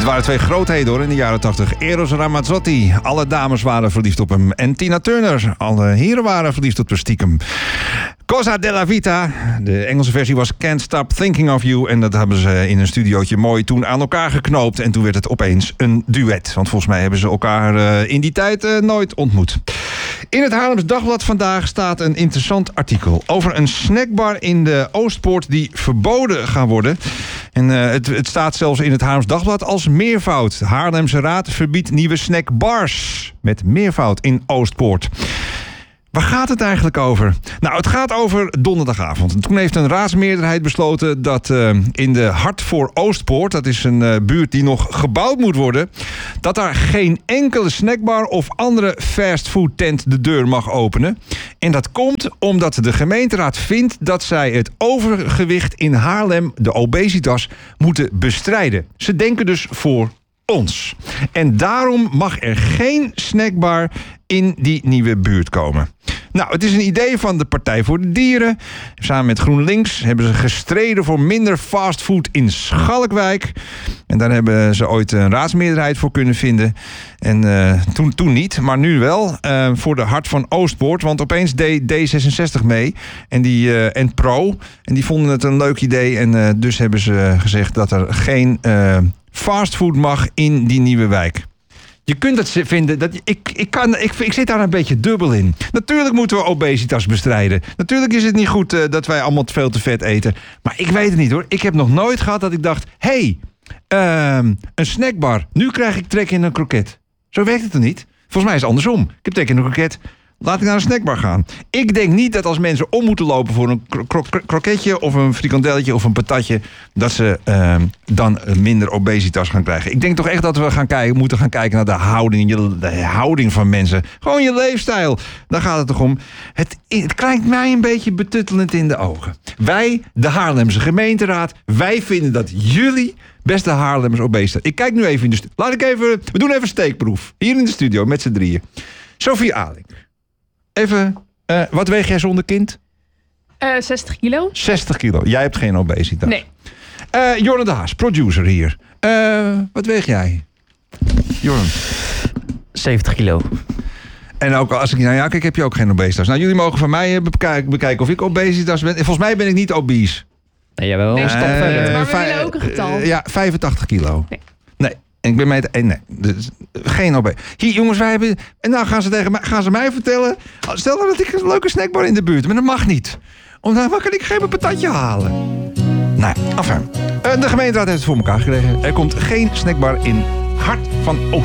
waren twee grootheden hoor in de jaren 80. Eros Ramazzotti. Alle dames waren verliefd op hem. En Tina Turner. Alle heren waren verliefd op haar stiekem. Cosa della Vita. De Engelse versie was Can't Stop Thinking of You. En dat hebben ze in een studiootje mooi toen aan elkaar geknoopt. En toen werd het opeens een duet. Want volgens mij hebben ze elkaar in die tijd nooit ontmoet. In het Haarlems Dagblad vandaag staat een interessant artikel over een snackbar in de Oostpoort die verboden gaat worden. En het staat zelfs in het Haarlems Dagblad als meervoud. De Haarlemse Raad verbiedt nieuwe snackbars met meervoud in Oostpoort. Waar gaat het eigenlijk over? Nou, het gaat over donderdagavond. Toen heeft een raadsmeerderheid besloten dat in de Hart voor Oostpoort, dat is een buurt die nog gebouwd moet worden, dat daar geen enkele snackbar of andere fastfoodtent de deur mag openen. En dat komt omdat de gemeenteraad vindt dat zij het overgewicht in Haarlem, de obesitas, moeten bestrijden. Ze denken dus voor ons. En daarom mag er geen snackbar in die nieuwe buurt komen. Nou, het is een idee van de Partij voor de Dieren. Samen met GroenLinks hebben ze gestreden voor minder fastfood in Schalkwijk. En daar hebben ze ooit een raadsmeerderheid voor kunnen vinden. En toen niet, maar nu wel. Voor de Hart van Oostpoort. Want opeens deed D66 mee. En Pro. En die vonden het een leuk idee. En dus hebben ze gezegd dat er geen fastfood mag in die nieuwe wijk. Je kunt het vinden, dat ik zit daar een beetje dubbel in. Natuurlijk moeten we obesitas bestrijden. Natuurlijk is het niet goed dat wij allemaal veel te vet eten. Maar ik weet het niet hoor. Ik heb nog nooit gehad dat ik dacht, hey, een snackbar. Nu krijg ik trek in een kroket. Zo werkt het er niet. Volgens mij is het andersom. Ik heb trek in een kroket. Laat ik naar een snackbar gaan. Ik denk niet dat als mensen om moeten lopen voor een kroketje of een frikandelletje of een patatje, dat ze dan minder obesitas gaan krijgen. Ik denk toch echt dat we moeten gaan kijken naar de houding van mensen. Gewoon je leefstijl. Daar gaat het toch om. Het klinkt mij een beetje betuttelend in de ogen. Wij, de Haarlemse gemeenteraad, wij vinden dat jullie beste Haarlemmers obesitas. Ik kijk nu even in de studio. We doen even een steekproef. Hier in de studio met z'n drieën. Sophie Alink. Even, wat weeg jij zonder kind? 60 kilo. 60 kilo. Jij hebt geen obesitas. Nee. Jorn de Haas, producer hier. Wat weeg jij? Jorn. 70 kilo. En ook als ik naar jou kijk, heb je ook geen obesitas. Nou, jullie mogen van mij bekijken of ik obesitas ben. Volgens mij ben ik niet obese. Nee, jij wel. Nee, stop verder. Maar we willen ook een getal. Ja, 85 kilo. Nee. En ik ben nee, dus geen obesitas. Hier, jongens, wij hebben. En nou gaan ze mij vertellen. Stel nou dat ik een leuke snackbar in de buurt heb, maar dat mag niet. Omdat dan kan ik geen patatje halen. Nou, enfin. De gemeenteraad heeft het voor elkaar gekregen. Er komt geen snackbar in Hart van Oost.